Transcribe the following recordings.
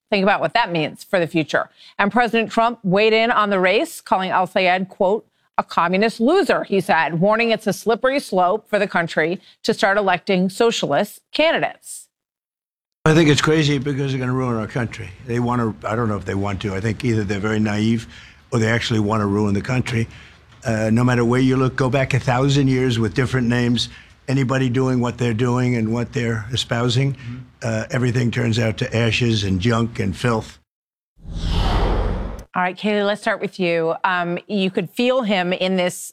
Think about what that means for the future. And President Trump weighed in on the race, calling El-Sayed, quote, a communist loser, he said, warning it's a slippery slope for the country to start electing socialist candidates. I think it's crazy because they're going to ruin our country. They want to, I don't know if they want to. I think either they're very naive or they actually want to ruin the country. No matter where you look, go back 1,000 years with different names, anybody doing what they're doing and what they're espousing, everything turns out to ashes and junk and filth. All right, Kayleigh, let's start with you. You could feel him in this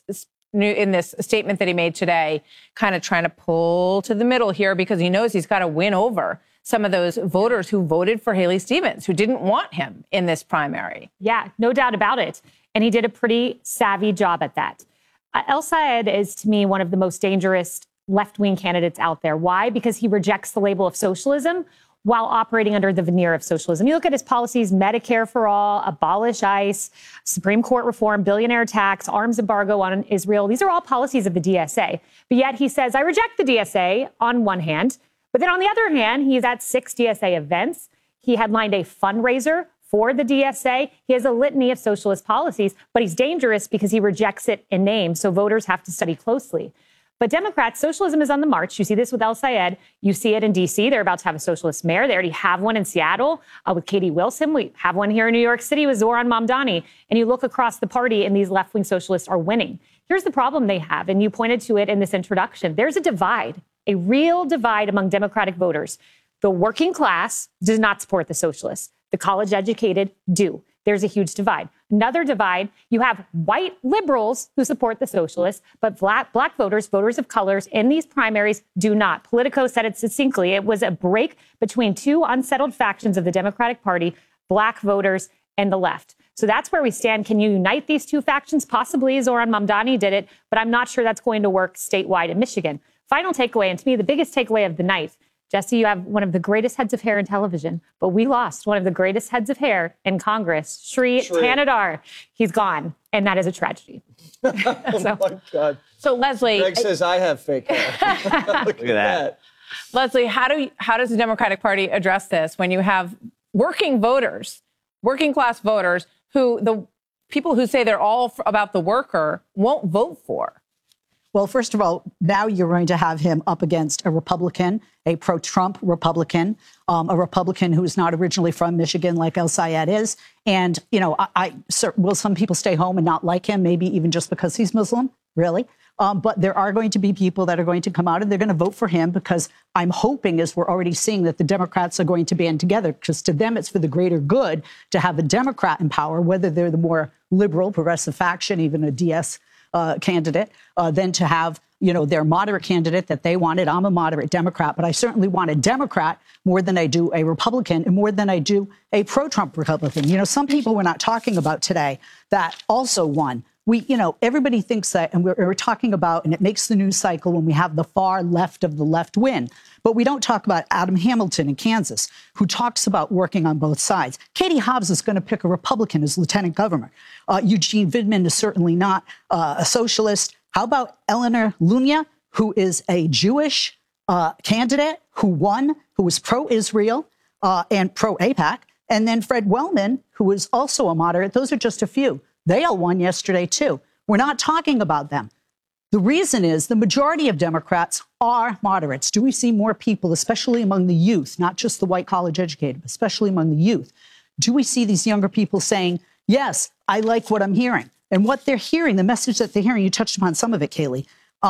statement that he made today, kind of trying to pull to the middle here because he knows he's got to win over some of those voters who voted for Haley Stevens, who didn't want him in this primary. Yeah, no doubt about it. And he did a pretty savvy job at that. El-Sayed is, to me, one of the most dangerous left-wing candidates out there. Why? Because he rejects the label of socialism while operating under the veneer of socialism. You look at his policies: Medicare for all, abolish ICE, Supreme Court reform, billionaire tax, arms embargo on Israel. These are all policies of the DSA. But yet he says, I reject the DSA on one hand. But then on the other hand, he's at 6 DSA events. He headlined a fundraiser for the DSA. He has a litany of socialist policies, but he's dangerous because he rejects it in name. So voters have to study closely. But Democrats, socialism is on the march. You see this with El-Sayed. You see it in D.C. They're about to have a socialist mayor. They already have one in Seattle with Katie Wilson. We have one here in New York City with Zohran Mamdani. And you look across the party and these left-wing socialists are winning. Here's the problem they have, and you pointed to it in this introduction. There's a divide, a real divide among Democratic voters. The working class does not support the socialists. The college-educated do. There's a huge divide. Another divide, you have white liberals who support the socialists, but black voters, voters of colors in these primaries do not. Politico said it succinctly. It was a break between two unsettled factions of the Democratic Party, black voters and the left. So that's where we stand. Can you unite these two factions? Possibly. Zohran Mamdani did it, but I'm not sure that's going to work statewide in Michigan. Final takeaway, and to me, the biggest takeaway of the night, Jesse, you have one of the greatest heads of hair in television, but we lost one of the greatest heads of hair in Congress, Sri Thanedar. He's gone, and that is a tragedy. Oh, my God. So, Leslie... Greg says I have fake hair. Look at that. Leslie, how does the Democratic Party address this when you have working voters, working-class voters, who the people who say they're all about the worker won't vote for? Well, first of all, now you're going to have him up against a Republican, a pro-Trump Republican, a Republican who is not originally from Michigan like El-Sayed is. And, you know, will some people stay home and not like him, maybe even just because he's Muslim? Really? But there are going to be people that are going to come out and they're going to vote for him because I'm hoping, as we're already seeing, that the Democrats are going to band together because to them it's for the greater good to have a Democrat in power, whether they're the more liberal, progressive faction, even a DS candidate, than to have, you know, their moderate candidate that they wanted. I'm a moderate Democrat, but I certainly want a Democrat more than I do a Republican and more than I do a pro-Trump Republican. You know, some people we're not talking about today that also won. You know, everybody thinks that, and we're talking about, and it makes the news cycle when we have the far left of the left win. But we don't talk about Adam Hamilton in Kansas, who talks about working on both sides. Katie Hobbs is going to pick a Republican as lieutenant governor. Eugene Vidman is certainly not a socialist. How about Eleanor Lunia, who is a Jewish candidate who won, who was pro-Israel and pro-AIPAC, and then Fred Wellman, who is also a moderate. Those are just a few. They all won yesterday, too. We're not talking about them. The reason is the majority of Democrats are moderates. Do we see more people, especially among the youth, not just the white college educated, but especially among the youth? Do we see these younger people saying, yes, I like what I'm hearing? And what they're hearing, the message that they're hearing, you touched upon some of it, Kayleigh.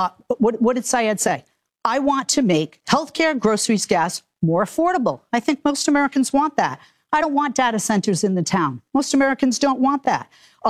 What did Syed say? I want to make healthcare, groceries, gas more affordable. I think most Americans want that. I don't want data centers in the town. Most Americans don't want that.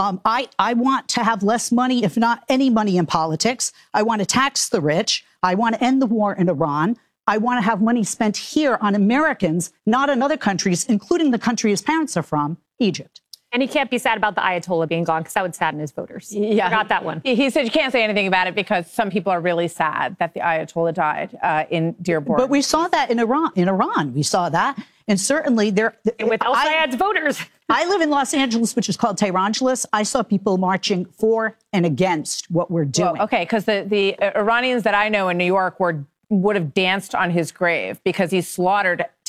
I want to have less money, if not any money in politics. I want to tax the rich. I want to end the war in Iran. I want to have money spent here on Americans, not in other countries, including the country his parents are from, Egypt. And he can't be sad about the Ayatollah being gone because that would sadden his voters. Yeah, forgot that one. He said you can't say anything about it because some people are really sad that the Ayatollah died in Dearborn. But we saw that in Iran. We saw that. And certainly there... With El-Sayed's voters. I live in Los Angeles, which is called Tehrangeles. I saw people marching for and against what we're doing. Well, okay, because the Iranians that I know in New York would have danced on his grave because he slaughtered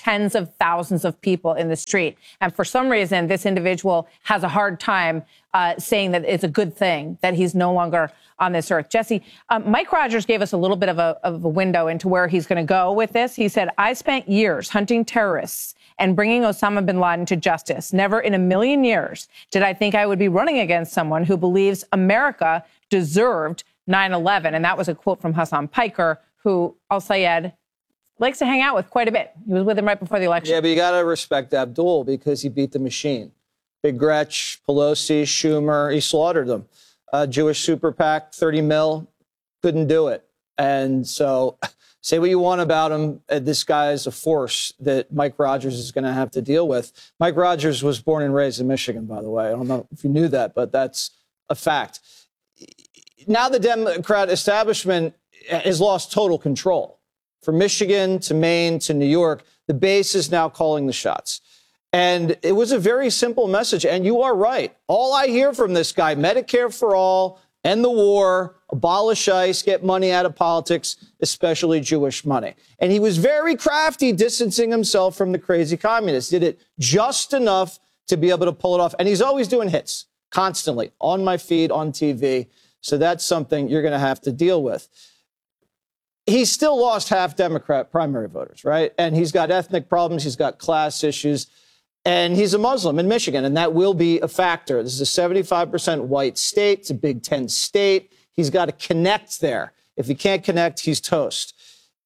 tens of thousands of people in the street. And for some reason, this individual has a hard time saying that it's a good thing that he's no longer on this earth. Jesse, Mike Rogers gave us a little bit of a window into where he's going to go with this. He said, I spent years hunting terrorists and bringing Osama bin Laden to justice. Never in a million years did I think I would be running against someone who believes America deserved 9/11. And that was a quote from Hassan Piker, who al-Sayed likes to hang out with quite a bit. He was with him right before the election. Yeah, but you got to respect Abdul because he beat the machine. Big Gretch, Pelosi, Schumer, he slaughtered them. Jewish super PAC, 30 mil, couldn't do it. And so say what you want about him. This guy is a force that Mike Rogers is going to have to deal with. Mike Rogers was born and raised in Michigan, by the way. I don't know if you knew that, but that's a fact. Now the Democrat establishment has lost total control. From Michigan to Maine to New York, the base is now calling the shots. And it was a very simple message. And you are right. All I hear from this guy, Medicare for all, end the war, abolish ICE, get money out of politics, especially Jewish money. And he was very crafty distancing himself from the crazy communists, did it just enough to be able to pull it off. And he's always doing hits constantly on my feed, on TV. So that's something you're going to have to deal with. He's still lost half Democrat primary voters, right? And he's got ethnic problems. He's got class issues. And he's a Muslim in Michigan, and that will be a factor. This is a 75% white state. It's a Big Ten state. He's got to connect there. If he can't connect, he's toast.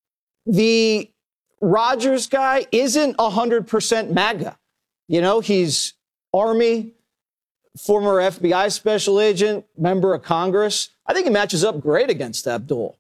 The Rogers guy isn't 100% MAGA. You know, he's Army, former FBI special agent, member of Congress. I think he matches up great against Abdul.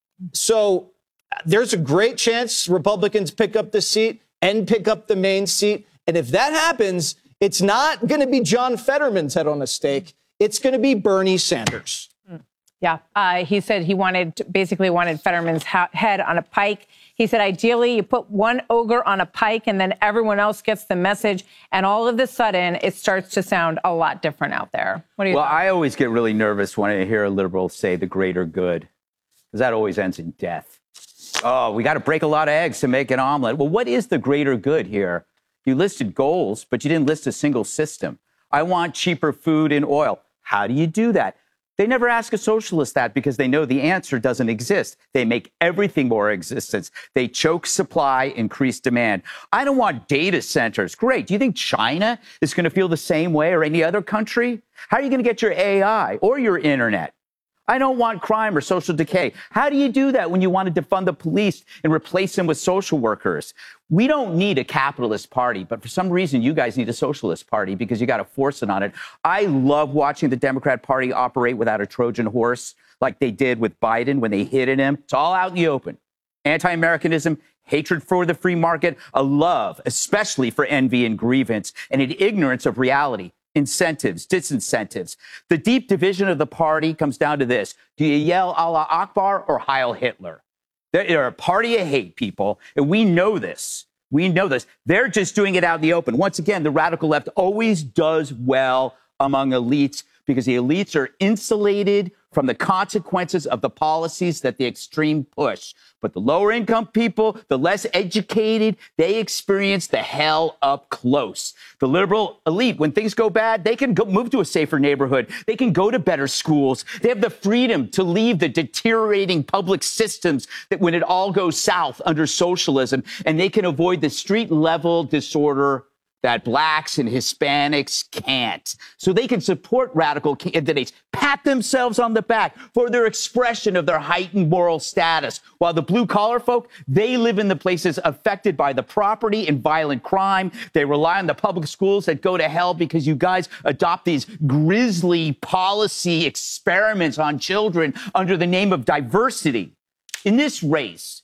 So there's a great chance Republicans pick up the seat and pick up the main seat. And if that happens, it's not going to be John Fetterman's head on a stake. It's going to be Bernie Sanders. Yeah. He said he basically wanted Fetterman's head on a pike. He said, ideally, you put one ogre on a pike and then everyone else gets the message. And all of a sudden, it starts to sound a lot different out there. What do you think? I always get really nervous when I hear a liberal say the greater good, because that always ends in death. Oh, we got to break a lot of eggs to make an omelet. Well, what is the greater good here? You listed goals, but you didn't list a single system. I want cheaper food and oil. How do you do that? They never ask a socialist that because they know the answer doesn't exist. They make everything more existence. They choke supply, increase demand. I don't want data centers. Great. Do you think China is going to feel the same way or any other country? How are you going to get your AI or your internet? I don't want crime or social decay. How do you do that when you want to defund the police and replace them with social workers? We don't need a capitalist party, but for some reason, you guys need a socialist party because you got to force it on it. I love watching the Democrat Party operate without a Trojan horse like they did with Biden when they hit him. It's all out in the open. Anti-Americanism, hatred for the free market, a love, especially for envy and grievance, and an ignorance of reality. Incentives, disincentives. The deep division of the party comes down to this. Do you yell Allah Akbar or Heil Hitler? They're a party of hate, people, and we know this. We know this. They're just doing it out in the open. Once again, the radical left always does well among elites because the elites are insulated from the consequences of the policies that the extreme push. But the lower income people, the less educated, they experience the hell up close. The liberal elite, when things go bad, they can move to a safer neighborhood. They can go to better schools. They have the freedom to leave the deteriorating public systems that when it all goes south under socialism, and they can avoid the street level disorder that blacks and Hispanics can't. So they can support radical candidates, pat themselves on the back for their expression of their heightened moral status. While the blue-collar folk, they live in the places affected by the property and violent crime. They rely on the public schools that go to hell because you guys adopt these grisly policy experiments on children under the name of diversity. In this race,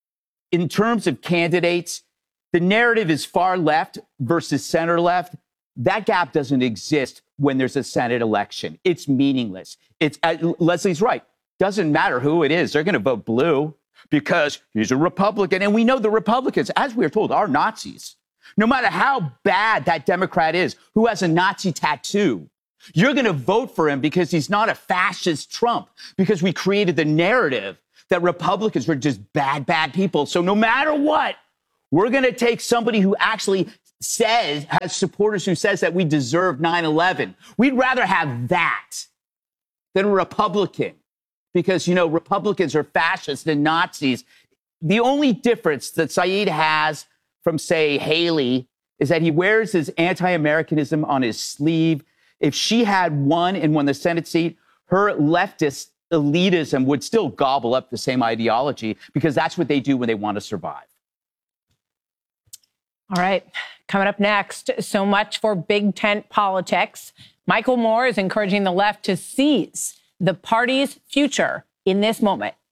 in terms of candidates, the narrative is far left versus center left. That gap doesn't exist when there's a Senate election. It's meaningless. Leslie's right. Doesn't matter who it is. They're going to vote blue because he's a Republican. And we know the Republicans, as we are told, are Nazis. No matter how bad that Democrat is, who has a Nazi tattoo, you're going to vote for him because he's not a fascist Trump, because we created the narrative that Republicans were just bad, bad people. So no matter what, We're going to take somebody who actually has supporters who says that we deserve 9/11. We'd rather have that than a Republican because, Republicans are fascists and Nazis. The only difference that Saeed has from, say, Haley is that he wears his anti-Americanism on his sleeve. If she had won and won the Senate seat, her leftist elitism would still gobble up the same ideology because that's what they do when they want to survive. All right. Coming up next, so much for big tent politics. Michael Moore is encouraging the left to seize the party's future in this moment.